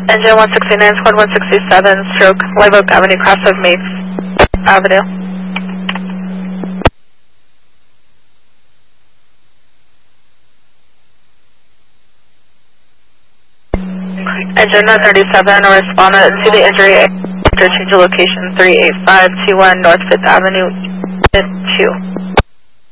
Engine 169, squad 167, stroke, Live Oak Avenue, cross of Mace Avenue. Engine 137, respond to the injury, interchange location 38521 North 5th Avenue, 2.